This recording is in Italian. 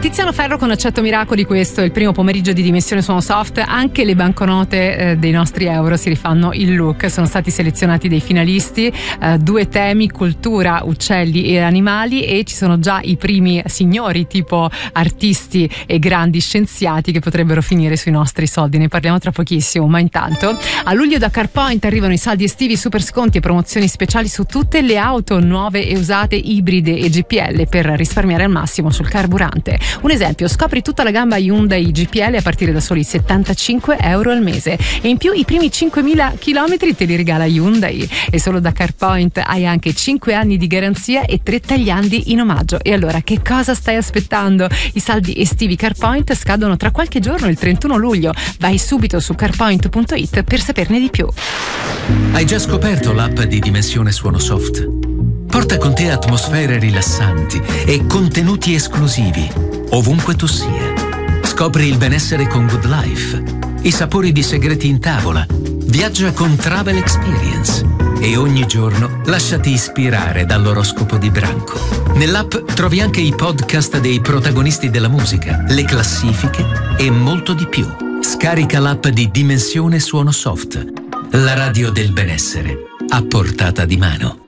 Tiziano Ferro con Accetto Miracoli, questo è il primo pomeriggio di Dimensione Suono Soft. Anche le banconote dei nostri euro si rifanno il look, sono stati selezionati dei finalisti, 2 temi, cultura, uccelli e animali, e ci sono già i primi signori tipo artisti e grandi scienziati che potrebbero finire sui nostri soldi. Ne parliamo tra pochissimo, ma intanto a luglio da CarPoint arrivano i saldi estivi, super sconti e promozioni speciali su tutte le auto nuove e usate, ibride e GPL, per risparmiare al massimo sul carburante. Un esempio: scopri tutta la gamma Hyundai GPL a partire da soli 75 euro al mese, e in più i primi 5.000 chilometri te li regala Hyundai. E solo da CarPoint hai anche 5 anni di garanzia e 3 tagliandi in omaggio. E allora che cosa stai aspettando? I saldi estivi CarPoint scadono tra qualche giorno, il 31 luglio. Vai subito su carpoint.it per saperne di più. Hai già scoperto l'app di Dimensione Suono Soft? Porta con te atmosfere rilassanti e contenuti esclusivi ovunque tu sia. Scopri il benessere con Good Life, i sapori di segreti in tavola, viaggia con Travel Experience e ogni giorno lasciati ispirare dall'oroscopo di branco. Nell'app trovi anche i podcast dei protagonisti della musica, le classifiche e molto di più. Scarica l'app di Dimensione Suono Soft, la radio del benessere a portata di mano.